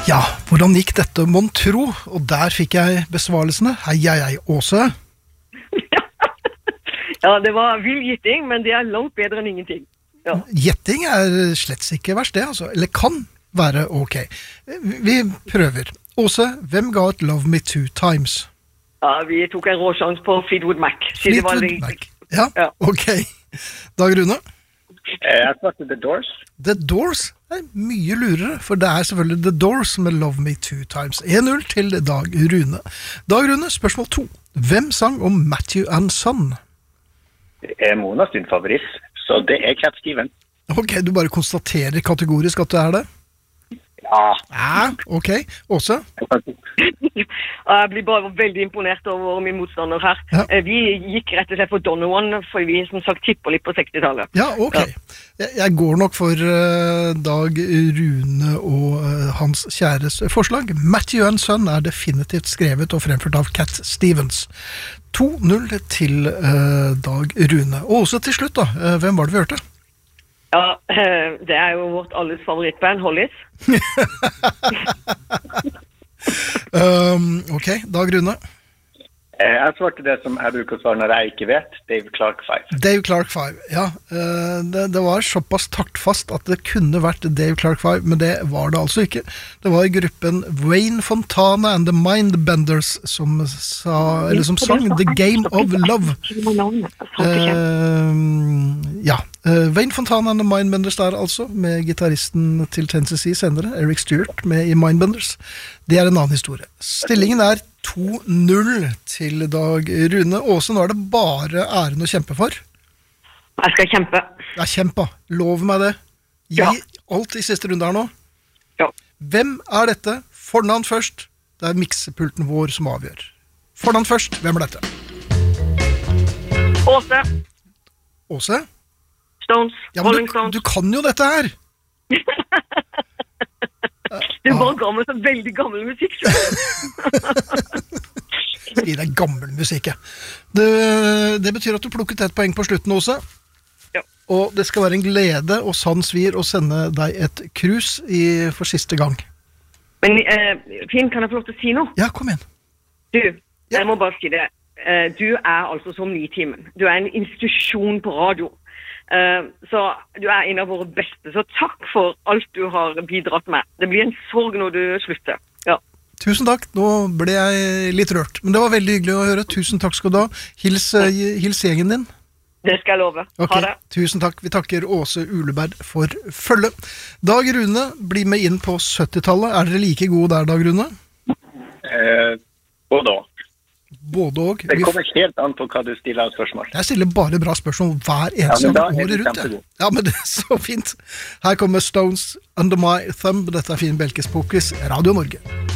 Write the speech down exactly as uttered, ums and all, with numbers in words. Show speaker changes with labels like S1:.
S1: Ja, hvordan gikk dette, mon tro? Og der fikk jeg besvarelsene. Hei, hei, hei, Åse.
S2: Ja, det var vill gjetting, men det er langt bedre enn ingenting. Ja.
S1: Gjetting er slett ikke verst det, altså. Eller kan være ok. Vi prøver. Åse, hvem ga et Love Me Two Times?
S2: Ja, vi tok en råsjans på Fleetwood Mac.
S1: Fleetwood Mac. Ja, ja, ok. Dag Rune?
S3: Jeg svarte The Doors.
S1: The Doors er mye lurere, for det er selvfølgelig The Doors med Love Me Two Times. en null til Dag Rune. Dag Rune, spørsmål to. Hvem sang om Matthew and Son?
S3: Det er Mona sin favoritt, så det er Cat Stevens.
S1: Ok, du bare konstaterer kategorisk at det er det?
S3: Ja.
S1: Ja, ok. Åse?
S2: Jeg blir bare veldig imponert over min motstander her.
S1: Ja.
S2: Vi gikk rett og slett for Donovan, for vi som sagt tipper litt på sekstitallet.
S1: Ja, ok. Ja. Jeg, jeg går nok for uh, Dag Rune og uh, hans kjæres forslag. Matthew and Son er definitivt skrevet og fremført av Cat Stevens. to null til uh, Dag Rune. Og også til slutt da, uh, hvem var det vi hørte?
S2: Ja, det er jo vårt alles favorittband, Hollies.
S1: um, ok, Dag Rune.
S3: Jeg svarte det som jeg bruker å svare når jeg ikke vet, Dave Clark five.
S1: Dave Clark five, ja. Det, det var såpass taktfast at det kunne vært Dave Clark five, men det var det altså ikke. Det var gruppen Wayne Fontana and the Mindbenders som sa, eller som sang The Game of Love. Uh, ja, uh, Wayne Fontana and the Mindbenders der altså, med gitarristen til Tennessee senere, Eric Stewart, med i Mindbenders. Det er en annen historie. Stillingen er to null til Dag Rune. Åse, nå er det bare æren å kjempe for.
S2: Jeg skal kjempe.
S1: Ja, kjempe. Lov meg det. Gi
S2: ja.
S1: alt i siste runde her nå.
S2: Ja.
S1: Hvem er dette? Fornavn først. Det er miksepulten vår som avgjør. Fornavn først. Hvem er dette?
S2: Åse.
S1: Åse?
S2: Stones.
S1: Ja, men du, du kan jo dette her.
S2: Du bare ga meg så veldig gammel musikk.
S1: Det er gammel musikk, ja. Det, det betyr at du plukket et poeng på slutten også.
S2: Ja.
S1: Og det skal være en glede og sann svir å sende deg et krus i, for siste gang.
S2: Men eh, Finn, kan jeg få lov til å si noe?
S1: Ja, kom igjen.
S2: Du,
S1: ja.
S2: jeg må bare si det. Eh, du er altså som Nitimen. Du er en institusjon på radio. Uh, så du er en av våre beste, så takk for alt du har bidratt med. Det blir en sorg når du slutter. Ja.
S1: Tusen takk, nå ble jeg litt rørt, men det var veldig hyggelig å høre. Tusen takk skal du ha. Hils, uh, hils gjengen din.
S2: Det skal jeg love.
S1: Okay.
S2: Ha det.
S1: Tusen takk, vi takker Åse Uleberg for følge. Dag Rune, bli med inn på syttitallet. Er dere like gode der, Dag Rune?
S3: Eh, både og.
S1: Både og.
S3: Det kommer helt an på hva du stiller av spørsmål.
S1: Jeg stiller bare bra spørsmål hver eneste
S3: ja,
S1: året rundt. Ja. ja, men det er så fint. Her kommer Stones Under My Thumb. Dette er Finn Belkes Pokis, Radio Norge.